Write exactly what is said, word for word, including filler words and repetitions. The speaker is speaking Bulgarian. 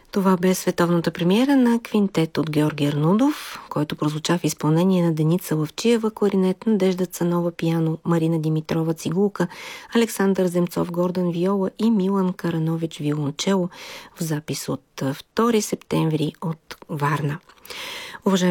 Това бе световната премиера на квинтет от Георги Арнудов, който прозвуча в изпълнение на Деница Лъвчиева, кларинет, Надежда Цанова, пиано, Марина Димитрова, цигулка, Александър Земцов, Гордан, виола и Милан Каранович, виолончело, в запис от втори септември от Варна. Уважаеми